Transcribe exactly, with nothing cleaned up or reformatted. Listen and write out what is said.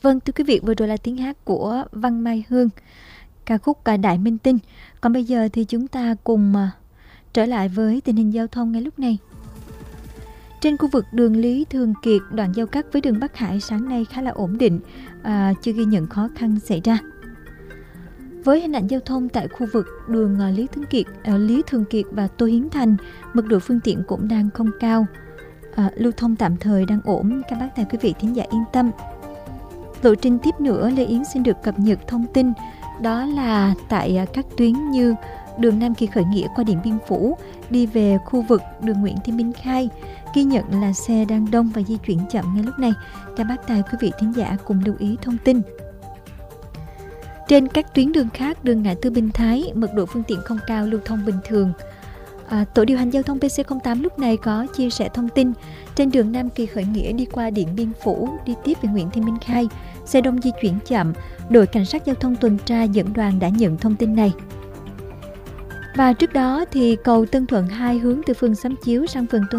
Vâng, thưa quý vị, vừa rồi là tiếng hát của Văn Mai Hương, ca khúc à, Đại Minh Tinh. Còn bây giờ thì chúng ta cùng à, trở lại với tình hình giao thông ngay lúc này. Trên khu vực đường Lý Thường Kiệt, đoạn giao cắt với đường Bắc Hải sáng nay khá là ổn định, à, chưa ghi nhận khó khăn xảy ra. Với hình ảnh giao thông tại khu vực đường à, Lý Thường Kiệt, à, Lý Thường Kiệt và Tô Hiến Thành, mật độ phương tiện cũng đang không cao, à, lưu thông tạm thời đang ổn, các bác tài quý vị thính giả yên tâm. Lộ trình tiếp nữa, Lê Yến xin được cập nhật thông tin, đó là tại các tuyến như đường Nam Kỳ Khởi Nghĩa qua Điện Biên Phủ, đi về khu vực đường Nguyễn Thị Minh Khai, ghi nhận là xe đang đông và di chuyển chậm ngay lúc này. Các bác tài quý vị thính giả cùng lưu ý thông tin. Trên các tuyến đường khác, đường ngã tư Bình Thái, mật độ phương tiện không cao, lưu thông bình thường. À, Tổ điều hành giao thông pê xê không tám lúc này có chia sẻ thông tin trên đường Nam Kỳ Khởi Nghĩa đi qua Điện Biên Phủ, đi tiếp về Nguyễn Thị Minh Khai, xe đông di chuyển chậm. Đội cảnh sát giao thông tuần tra dẫn đoàn đã nhận thông tin này. Và trước đó thì cầu Tân Thuận hai hướng từ phường Xóm Chiếu sang phường Tuần